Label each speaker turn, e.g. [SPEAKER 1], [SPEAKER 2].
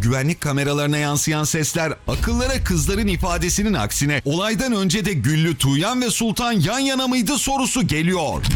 [SPEAKER 1] güvenlik kameralarına yansıyan sesler akıllara kızların ifadesinin aksine olaydan önce de Güllü, Tuğyan ve Sultan yan yana mıydı sorusu geliyor.